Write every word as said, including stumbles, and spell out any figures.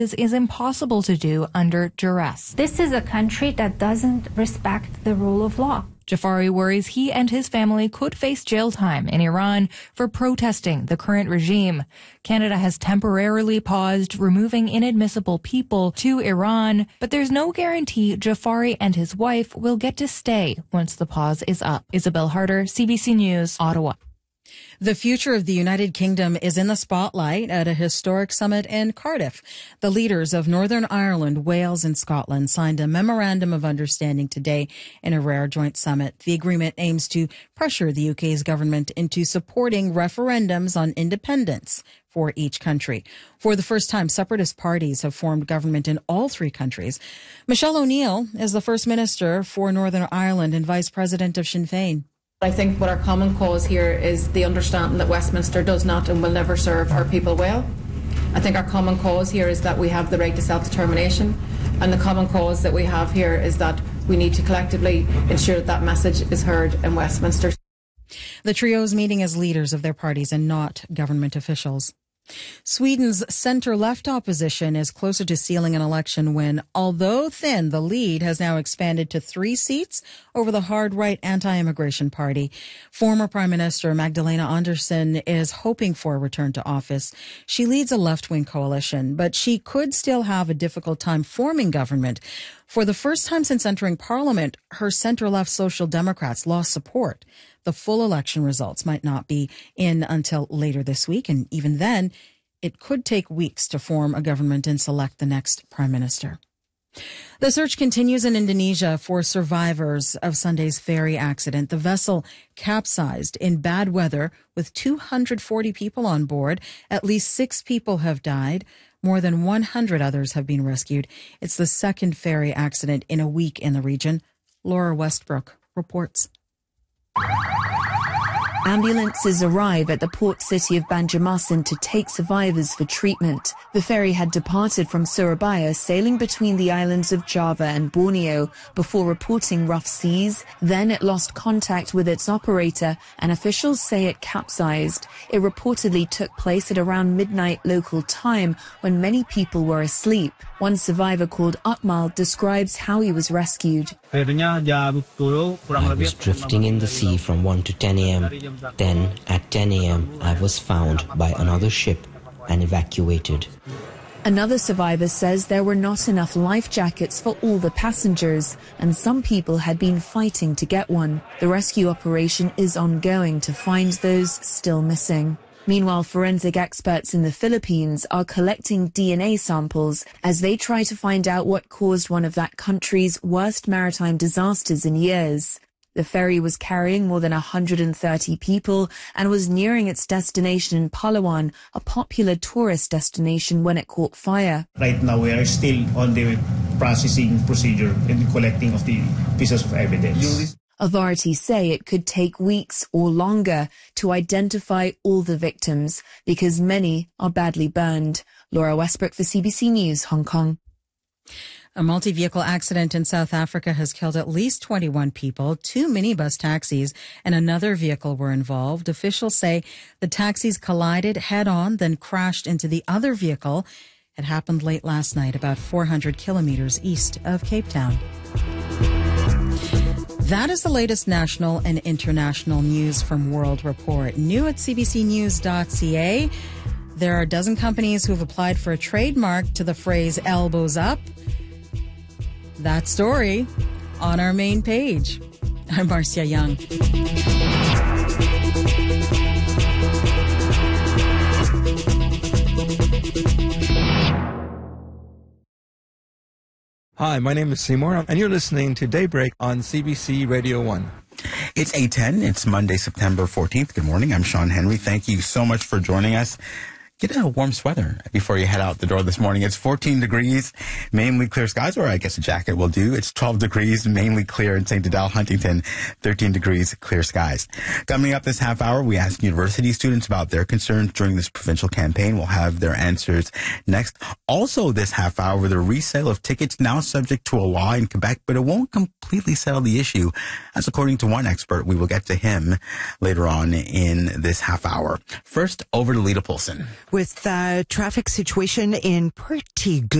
is, is impossible to do under duress. This is a country that doesn't respect the rule of law. Jafari worries he and his family could face jail time in Iran for protesting the current regime. Canada has temporarily paused removing inadmissible people to Iran, but there's no guarantee Jafari and his wife will get to stay once the pause is up. Isabel Harder, C B C News, Ottawa. The future of the United Kingdom is in the spotlight at a historic summit in Cardiff. The leaders of Northern Ireland, Wales and Scotland signed a memorandum of understanding today in a rare joint summit. The agreement aims to pressure the U K's government into supporting referendums on independence for each country. For the first time, separatist parties have formed government in all three countries. Michelle O'Neill is the First Minister for Northern Ireland and Vice President of Sinn Féin. I think what our common cause here is the understanding that Westminster does not and will never serve our people well. I think our common cause here is that we have the right to self-determination, and the common cause that we have here is that we need to collectively ensure that that message is heard in Westminster. The trio's meeting as leaders of their parties and not government officials. Sweden's centre-left opposition is closer to sealing an election win. Although thin, the lead has now expanded to three seats over the hard-right anti-immigration party. Former Prime Minister Magdalena Andersson is hoping for a return to office. She leads a left-wing coalition, but she could still have a difficult time forming government. For the first time since entering Parliament, her centre-left Social Democrats lost support. The full election results might not be in until later this week, and even then, it could take weeks to form a government and select the next prime minister. The search continues in Indonesia for survivors of Sunday's ferry accident. The vessel capsized in bad weather with two hundred forty people on board. At least six people have died. More than one hundred others have been rescued. It's the second ferry accident in a week in the region. Laura Westbrook reports. Ambulances arrive at the port city of Banjarmasin to take survivors for treatment. The ferry had departed from Surabaya, sailing between the islands of Java and Borneo before reporting rough seas. Then it lost contact with its operator, and officials say it capsized. It reportedly took place at around midnight local time when many people were asleep. One survivor called Akmal describes how he was rescued. I was drifting in the sea from one to ten a m Then, at ten a m, I was found by another ship and evacuated. Another survivor says there were not enough life jackets for all the passengers, and some people had been fighting to get one. The rescue operation is ongoing to find those still missing. Meanwhile, forensic experts in the Philippines are collecting D N A samples as they try to find out what caused one of that country's worst maritime disasters in years. The ferry was carrying more than one hundred thirty people and was nearing its destination in Palawan, a popular tourist destination, when it caught fire. Right now, we are still on the processing procedure and collecting of the pieces of evidence. Authorities say it could take weeks or longer to identify all the victims because many are badly burned. Laura Westbrook for C B C News, Hong Kong. A multi-vehicle accident in South Africa has killed at least twenty-one people. Two minibus taxis and another vehicle were involved. Officials say the taxis collided head-on, then crashed into the other vehicle. It happened late last night, about four hundred kilometers east of Cape Town. That is the latest national and international news from World Report. New at c b c news dot c a. There are a dozen companies who have applied for a trademark to the phrase elbows up. That story on our main page. I'm Marcia Young. Hi, my name is Seymour, and you're listening to Daybreak on C B C Radio one. It's eight ten. It's Monday, September fourteenth. Good morning. I'm Sean Henry. Thank you so much for joining us. Get a warm sweater before you head out the door this morning. It's fourteen degrees, mainly clear skies, or I guess a jacket will do. It's twelve degrees, mainly clear in Saint Adele, Huntington, thirteen degrees, clear skies. Coming up this half hour, we ask university students about their concerns during this provincial campaign. We'll have their answers next. Also this half hour, the resale of tickets now subject to a law in Quebec, but it won't completely completely settle the issue. As according to one expert, we will get to him later on in this half hour. First, over to Lita Polson. With the traffic situation in pretty good